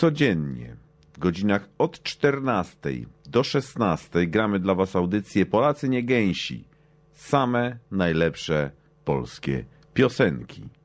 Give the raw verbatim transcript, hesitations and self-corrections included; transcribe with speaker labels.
Speaker 1: codziennie w godzinach od czternastej do szesnastej gramy dla Was audycję Polacy nie gęsi. Same najlepsze polskie piosenki.